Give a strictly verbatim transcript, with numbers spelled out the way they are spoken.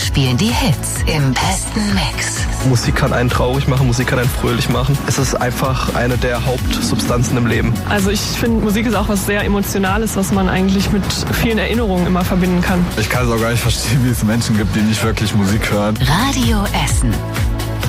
spielen die Hits im besten Mix. Musik kann einen traurig machen, Musik kann einen fröhlich machen. Es ist einfach eine der Hauptsubstanzen im Leben. Also ich finde, Musik ist auch was sehr Emotionales, was man eigentlich mit vielen Erinnerungen immer verbinden kann. Ich kann es auch gar nicht verstehen, wie es Menschen gibt, die nicht wirklich Musik hören. Radio Essen.